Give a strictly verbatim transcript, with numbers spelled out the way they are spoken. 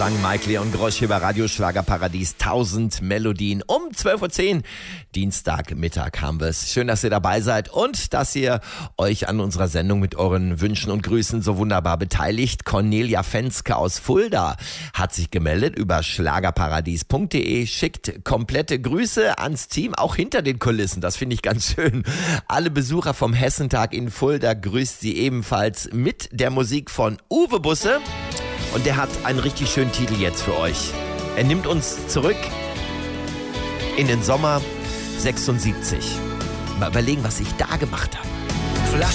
Sang Mike Leon Grosch hier bei Radio Schlagerparadies. tausend Melodien um zwölf Uhr zehn. Dienstagmittag haben wir es. Schön, dass ihr dabei seid und dass ihr euch an unserer Sendung mit euren Wünschen und Grüßen so wunderbar beteiligt. Cornelia Fenske aus Fulda hat sich gemeldet über schlagerparadies punkt de, schickt komplette Grüße ans Team, auch hinter den Kulissen. Das finde ich ganz schön. Alle Besucher vom Hessentag in Fulda grüßt sie ebenfalls mit der Musik von Uwe Busse. Und der hat einen richtig schönen Titel jetzt für euch. Er nimmt uns zurück in den Sommer sechsundsiebzig. Mal überlegen, was ich da gemacht habe.